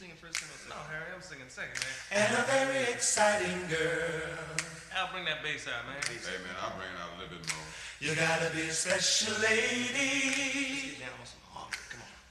singing first tenor? No, Harry, I'm singing second, man. And a very exciting girl. I'll bring that bass out, man. Hey, man, I'll bring it out a little bit more. You gotta be a special lady. Get down on some